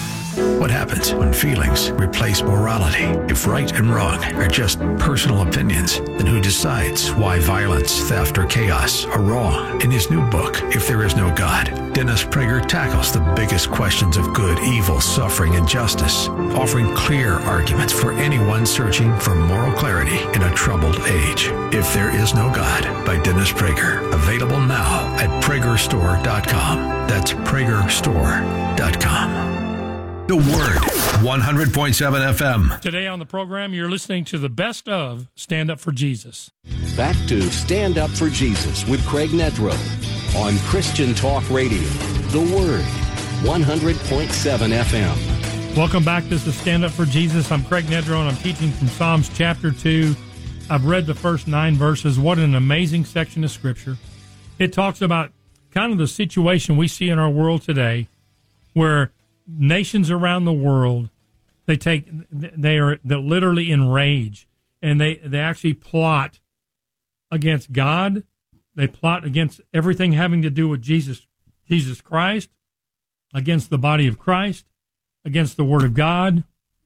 What happens when feelings replace morality? If right and wrong are just personal opinions, then who decides why violence, theft, or chaos are wrong? In his new book, If There Is No God, Dennis Prager tackles the biggest questions of good, evil, suffering, and justice, offering clear arguments for anyone searching for moral clarity in a troubled age. If There Is No God by Dennis Prager, available now at prager store dot com. That's prager store dot com. The Word, one hundred point seven F M. Today on the program, you're listening to the best of Stand Up for Jesus. Back to Stand Up for Jesus with Craig Nedrow on Christian Talk Radio. The Word, one hundred point seven F M. Welcome back. This is Stand Up for Jesus. I'm Craig Nedrow, and I'm teaching from Psalms chapter two. I've read the first nine verses. What an amazing section of Scripture. It talks about kind of the situation we see in our world today, where nations around the world, they take, they are they're literally enraged, and they, they actually plot against God. They plot against everything having to do with Jesus, Jesus Christ, against the body of Christ, against the Word of God,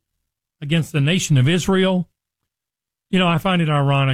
against the nation of Israel. You know, I find it ironic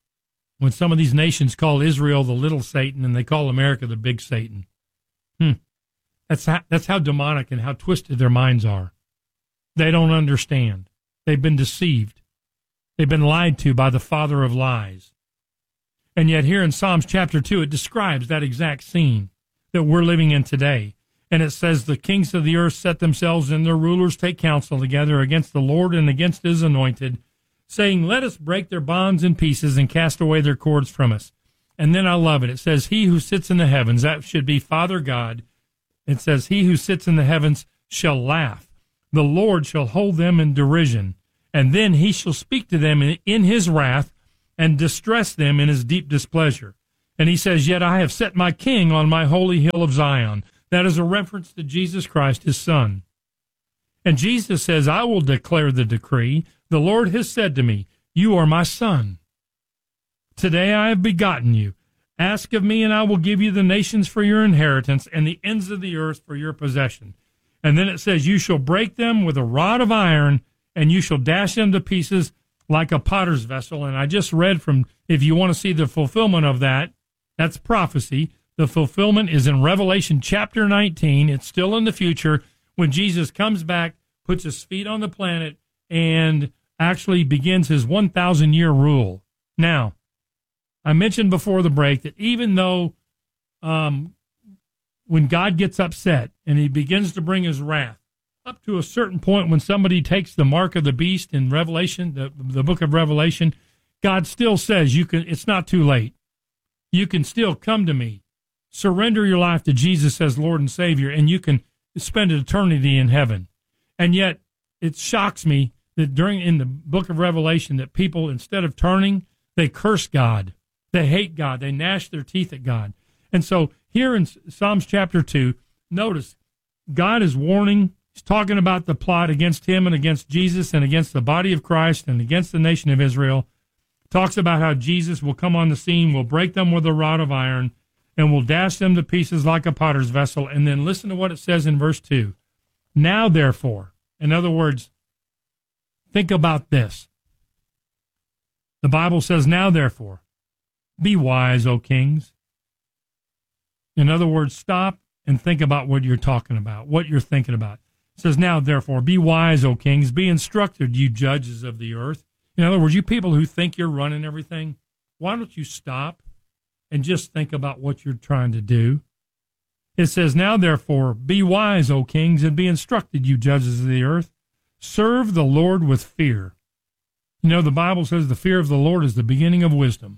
when some of these nations call Israel the little Satan and they call America the big Satan. Hmm. That's how, that's how demonic and how twisted their minds are. They don't understand. They've been deceived. They've been lied to by the father of lies. And yet here in Psalms chapter two, it describes that exact scene that we're living in today. And it says, the kings of the earth set themselves and their rulers take counsel together against the Lord and against his anointed, saying, let us break their bonds in pieces and cast away their cords from us. And then I love it. It says, he who sits in the heavens, that should be Father God. It says, he who sits in the heavens shall laugh. The Lord shall hold them in derision. And then he shall speak to them in, in his wrath and distress them in his deep displeasure. And he says, yet I have set my king on my holy hill of Zion. That is a reference to Jesus Christ, his son. And Jesus says, I will declare the decree. The Lord has said to me, you are my son. Today I have begotten you. Ask of me, and I will give you the nations for your inheritance and the ends of the earth for your possession. And then it says, you shall break them with a rod of iron, and you shall dash them to pieces like a potter's vessel. And I just read from, if you want to see the fulfillment of that, that's prophecy. The fulfillment is in Revelation chapter nineteen. It's still in the future when Jesus comes back, puts his feet on the planet, and actually begins his one thousand year rule. Now, I mentioned before the break that even though um, when God gets upset and he begins to bring his wrath, up to a certain point when somebody takes the mark of the beast in Revelation, the, the book of Revelation, God still says, you can. It's not too late. You can still come to me. Surrender your life to Jesus as Lord and Savior, and you can spend eternity in heaven. And yet, it shocks me that during in the book of Revelation that people, instead of turning, they curse God. They hate God. They gnash their teeth at God. And so here in Psalms chapter two, notice God is warning. He's talking about the plot against him and against Jesus and against the body of Christ and against the nation of Israel. Talks about how Jesus will come on the scene, will break them with a rod of iron, and will dash them to pieces like a potter's vessel. And then listen to what it says in verse two. Now, therefore, in other words, think about this. The Bible says, now, therefore, be wise, O kings. In other words, stop and think about what you're talking about, what you're thinking about. It says, now, therefore, be wise, O kings. Be instructed, you judges of the earth. In other words, you people who think you're running everything, why don't you stop and just think about what you're trying to do? It says, now, therefore, be wise, O kings, and be instructed, you judges of the earth. Serve the Lord with fear. You know, the Bible says the fear of the Lord is the beginning of wisdom.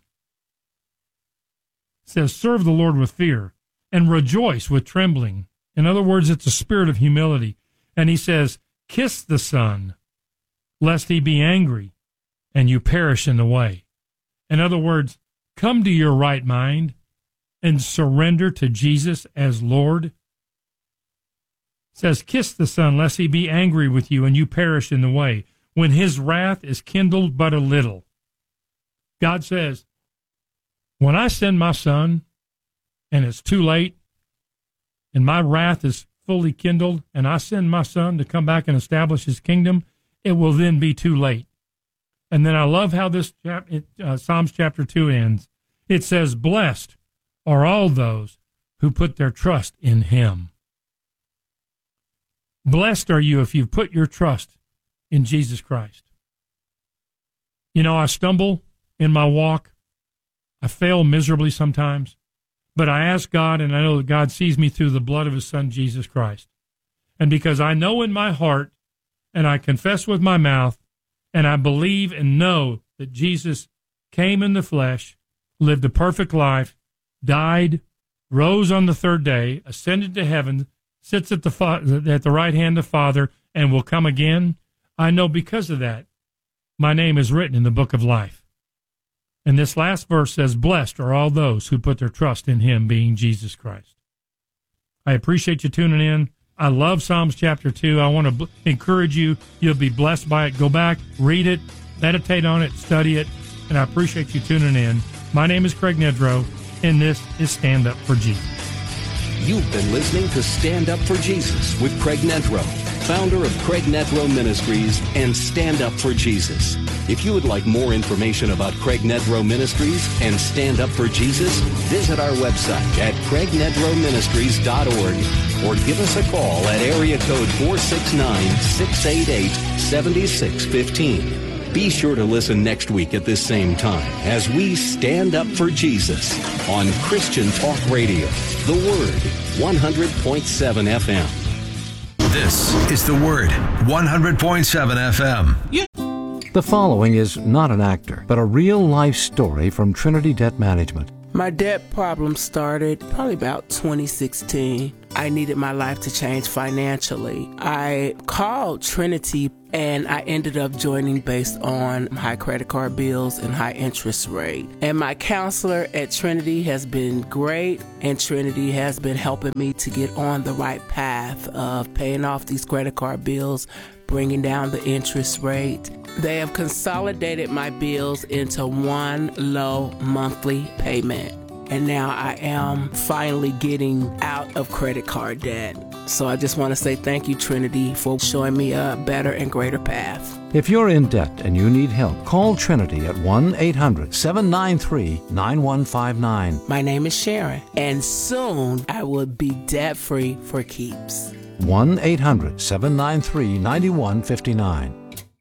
It says, serve the Lord with fear and rejoice with trembling. In other words, it's a spirit of humility. And he says, kiss the Son, lest he be angry and you perish in the way. In other words, come to your right mind and surrender to Jesus as Lord. It says, kiss the Son, lest he be angry with you and you perish in the way, when his wrath is kindled but a little. God says, when I send my Son and it's too late and my wrath is fully kindled and I send my Son to come back and establish his kingdom, it will then be too late. And then I love how this chap, uh, Psalms chapter two ends. It says, blessed are all those who put their trust in him. Blessed are you if you put your trust in Jesus Christ. You know, I stumble in my walk. I fail miserably sometimes. But I ask God, and I know that God sees me through the blood of his Son, Jesus Christ. And because I know in my heart, and I confess with my mouth, and I believe and know that Jesus came in the flesh, lived a perfect life, died, rose on the third day, ascended to heaven, sits at the fa- at the right hand of the Father, and will come again, I know because of that, my name is written in the book of life. And this last verse says, blessed are all those who put their trust in him, being Jesus Christ. I appreciate you tuning in. I love Psalms chapter two. I want to b- encourage you. You'll be blessed by it. Go back, read it, meditate on it, study it, and I appreciate you tuning in. My name is Craig Nedrow, and this is Stand Up for Jesus. You've been listening to Stand Up for Jesus with Craig Nedrow. founder of Craig Nedrow Ministries and Stand Up for Jesus. If you would like more information about Craig Nedrow Ministries and Stand Up for Jesus, visit our website at craig nedrow ministries dot org or give us a call at area code four six nine, six eight eight, seven six one five. Be sure to listen next week at this same time as we stand up for Jesus on Christian Talk Radio, The Word, one hundred point seven F M. This is The Word, one hundred point seven F M. Yeah. The following is not an actor, but a real-life story from Trinity Debt Management. My debt problem started probably about twenty sixteen. I needed my life to change financially. I called Trinity and I ended up joining based on high credit card bills and high interest rate. And my counselor at Trinity has been great, and Trinity has been helping me to get on the right path of paying off these credit card bills, bringing down the interest rate. They have consolidated my bills into one low monthly payment. And now I am finally getting out of credit card debt. So I just want to say thank you, Trinity, for showing me a better and greater path. If you're in debt and you need help, call Trinity at one eight hundred, seven nine three, nine one five nine. My name is Sharon, and soon I will be debt-free for keeps. one eight hundred, seven nine three, nine one five nine.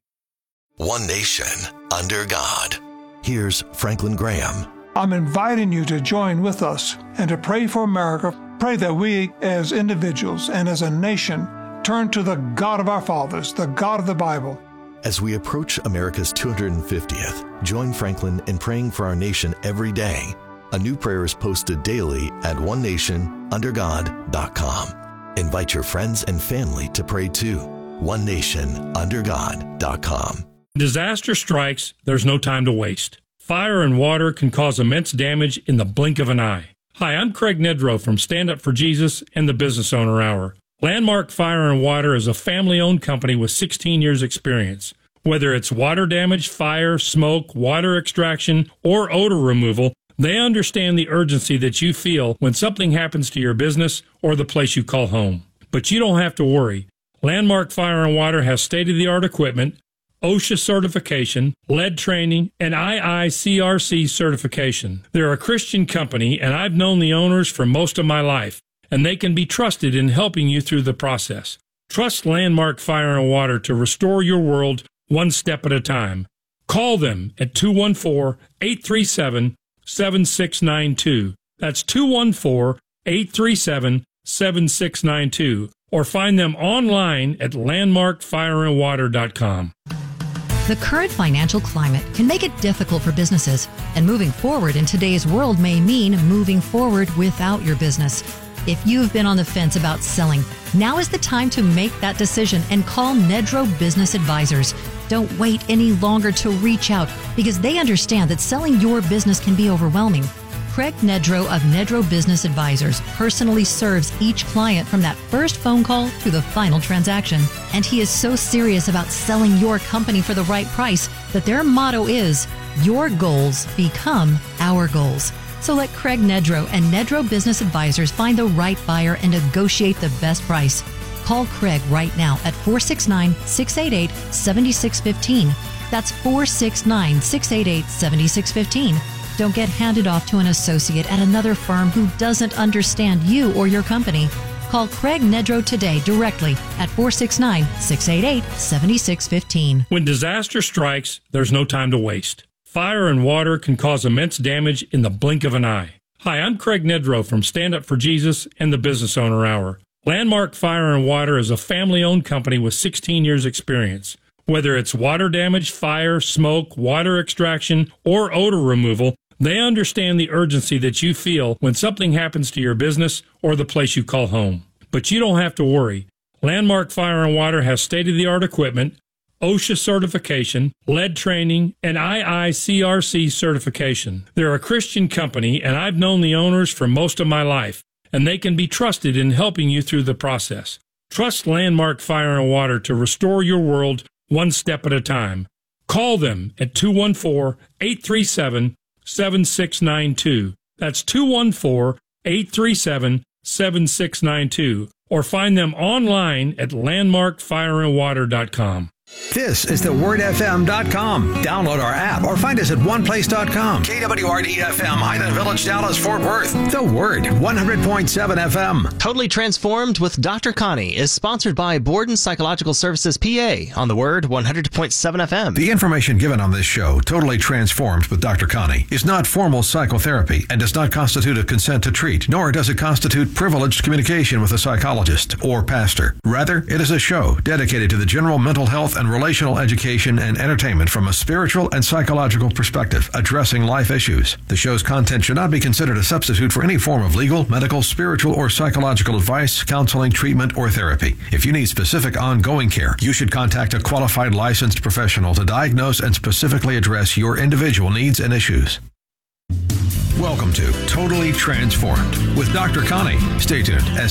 One nation under God. Here's Franklin Graham. I'm inviting you to join with us and to pray for America. Pray that we as individuals and as a nation turn to the God of our fathers, the God of the Bible. As we approach America's two hundred fiftieth, join Franklin in praying for our nation every day. A new prayer is posted daily at one nation under god dot com. Invite your friends and family to pray too. one nation under god dot com. Disaster strikes, there's no time to waste. Fire and water can cause immense damage in the blink of an eye. Hi, I'm Craig Nedrow from Stand Up for Jesus and the Business Owner Hour. Landmark Fire and Water is a family-owned company with sixteen years experience. Whether it's water damage, fire, smoke, water extraction, or odor removal, they understand the urgency that you feel when something happens to your business or the place you call home. But you don't have to worry. Landmark Fire and Water has state-of-the-art equipment, OSHA certification, lead training, and I I C R C certification. They're a Christian company, and I've known the owners for most of my life, and they can be trusted in helping you through the process. Trust Landmark Fire and Water to restore your world one step at a time. Call them at two one four, eight three seven, seven six nine two. That's two one four, eight three seven, seven six nine two. Or find them online at landmark fire and water dot com. The current financial climate can make it difficult for businesses, and moving forward in today's world may mean moving forward without your business. If you've been on the fence about selling, now is the time to make that decision and call Nedrow Business Advisors. Don't wait any longer to reach out, because they understand that selling your business can be overwhelming. Craig Nedrow of Nedrow Business Advisors personally serves each client from that first phone call to the final transaction. And he is so serious about selling your company for the right price that their motto is, your goals become our goals. So let Craig Nedrow and Nedrow Business Advisors find the right buyer and negotiate the best price. Call Craig right now at four six nine, six eight eight, seven six one five. That's four six nine, six eight eight, seven six one five. Don't get handed off to an associate at another firm who doesn't understand you or your company. Call Craig Nedrow today directly at four six nine, six eight eight, seven six one five. When disaster strikes, there's no time to waste. Fire and water can cause immense damage in the blink of an eye. Hi, I'm Craig Nedrow from Stand Up for Jesus and the Business Owner Hour. Landmark Fire and Water is a family-owned company with sixteen years experience. Whether it's water damage, fire, smoke, water extraction, or odor removal, they understand the urgency that you feel when something happens to your business or the place you call home. But you don't have to worry. Landmark Fire and Water has state-of-the-art equipment, OSHA certification, lead training, and I I C R C certification. They're a Christian company, and I've known the owners for most of my life, and they can be trusted in helping you through the process. Trust Landmark Fire and Water to restore your world one step at a time. Call them at two one four, eight three seven, seven six nine two. That's two one four, eight three seven, seven six nine two or find them online at landmark fire and water dot com. This is the word f m dot com. Download our app or find us at one place dot com. K W R D F M, Highland Village, Dallas, Fort Worth. The Word, one hundred point seven F M. Totally Transformed with Doctor Connie is sponsored by Borden Psychological Services P A on the Word, one hundred point seven F M. The information given on this show, Totally Transformed with Doctor Connie, is not formal psychotherapy and does not constitute a consent to treat, nor does it constitute privileged communication with a psychologist or pastor. Rather, it is a show dedicated to the general mental health and relational education and entertainment from a spiritual and psychological perspective, addressing life issues. The show's content should not be considered a substitute for any form of legal, medical, spiritual, or psychological advice, counseling, treatment, or therapy. If you need specific ongoing care, you should contact a qualified licensed professional to diagnose and specifically address your individual needs and issues. Welcome to Totally Transformed with Doctor Connie. Stay tuned as